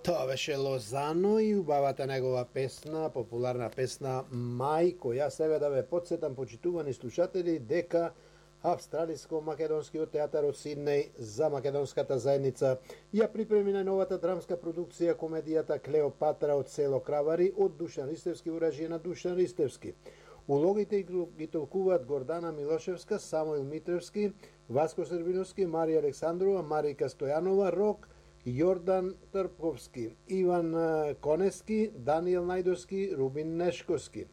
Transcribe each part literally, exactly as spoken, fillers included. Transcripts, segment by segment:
Тоа беше Лозано и убавата негова песна, популарна песна Мај, која себе да ве подсетам, почитувани слушатели, дека Австралиско-македонскиот театар од Сиднеј за македонската заедница ја припреми најновата драмска продукција комедијата Клеопатра од село Кравари од Душан Ристевски во режија на Душан Ристевски. Улогите ги толкуваат Гордана Милошевска, Самуил Митревски, Васко Сербиновски, Марија Александрова, Марика Стојанова, Рок, Јордан Трпковски, Иван Конески, Даниел Најдовски, Рубин Нешковски.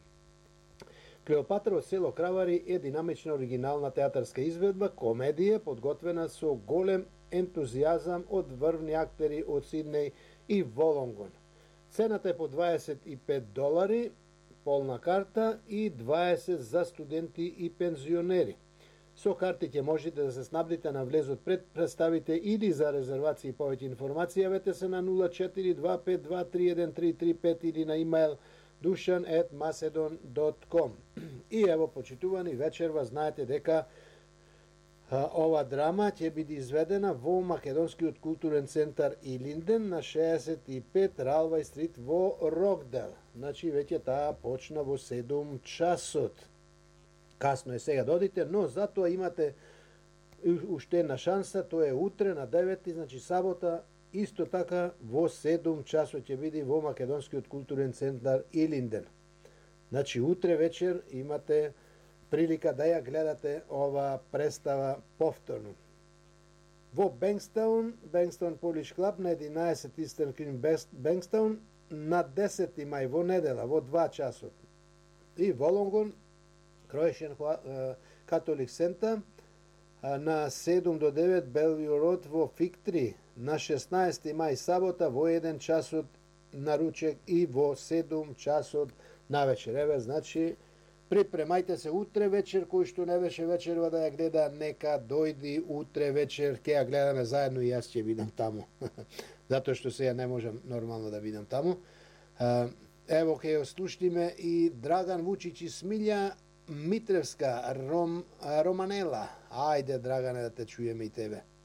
Клеопатра од село Кравари е динамична оригинална театарска изведба, комедија подготвена со голем ентузијазам од врвни актери од Сиднеј и Волонгон. Цената е по дваесет и пет долари, полна карта и дваесет за студенти и пензионери. Со карти ќе можете да се снабдите на влезот пред представите или за резервации и повеќе информација јавете се на нула четири два пет два три еден три три пет или на имејл душан ет macedon dot com. И ево, почитувани, вечерва знаете дека а, ова драма ќе биде изведена во Македонскиот културен центар Илинден на шеесет и пет Ралвај стрит во Рокдел. Значи, веќе таа почна во седум часот. Касно е сега да одите, но затоа имате уште една шанса, тоа е утре на девети, значи сабота, исто така во седум часот ќе биде во Македонскиот културен центар Илинден. Значи утре вечер имате прилика да ја гледате ова представа повторно. Во Бенкстаун, Бенкстаун Polish Club на единаесет Eastern Green Бенкстаун на десети мај во недела во два часот. И Волонгон Croatian Catholic Center на седум до девет Bellevue Road во Фиктри на шеснаесети мај сабота во еден часот на ручек и во седум часот на вечер. Еве, значи, припремајте се утре вечер, кој што не беше вечерва да ја гледа, нека дојди утре вечер, ќе ја гледаме заедно и јас ќе бидам таму. Затоа што сега не можам нормално да бидам таму. Ево, ќе ја слушнеме и Драган Вучич и Смилја Митревска, Ром, Романела. Ајде, Драгане, да те чуеме и тебе.